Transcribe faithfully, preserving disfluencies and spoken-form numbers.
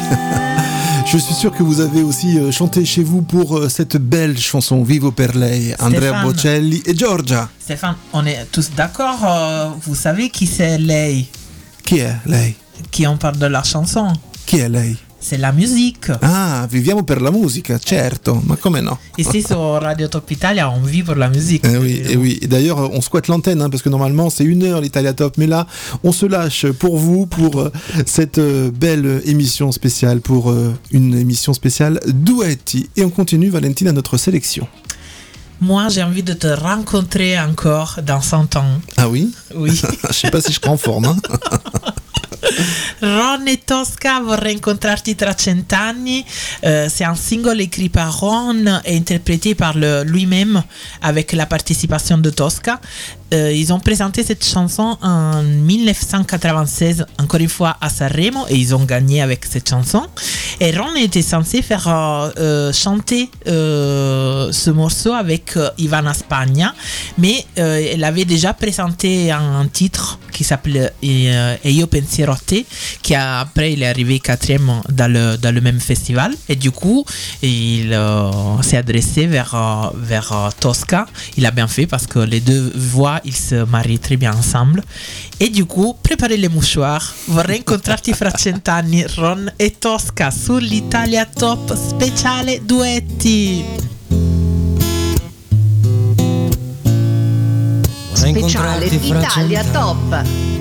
Je suis sûr que vous avez aussi chanté chez vous pour cette belle chanson Vivo per lei, Andrea Stéphane. Bocelli et Giorgia. Stéphane, on est tous d'accord, euh, vous savez qui c'est lei? Chi è lei? Qui on parle de la chanson? Chi è lei? C'est la musique. Ah, viviamo per la musica, certo, ma come no? Ici sur Radio Top Italia, on vit pour la musique. Eh oui, et oui. Et d'ailleurs, on squatte l'antenne, hein, parce que normalement, c'est une heure l'Italia Top. Mais là, on se lâche pour vous, pour euh, cette euh, belle émission spéciale, pour euh, une émission spéciale Duetti. Et on continue, Valentine, à notre sélection. Moi, j'ai envie de te rencontrer encore dans cent ans. Ah oui? Oui. Je sais pas si je serai en forme, hein. Ron e Tosca, vorrei incontrarti tra cent'anni. Euh, c'est un single écrit par Ron et interprété par le, lui-même avec la participation de Tosca. Euh, ils ont présenté cette chanson en dix-neuf cent quatre-vingt-seize, encore une fois à Sanremo, et ils ont gagné avec cette chanson. Et Ron était censé faire euh, euh, chanter euh, ce morceau avec euh, Ivana Spagna, mais euh, elle avait déjà présenté un, un titre qui s'appelle euh, E io pensiero a te, qui a, après il est arrivé quatrième dans le, dans le même festival, et du coup il euh, s'est adressé vers, euh, vers euh, Tosca. Il a bien fait parce que les deux voix ils se marient très bien ensemble. Et du coup, préparez les mouchoirs. Vorrei incontrarti fra cent'anni, Ron e Tosca sull'Italia Top speciale Duetti. Vorrei Speciale incontrarti fra Italia cent'anni. Top.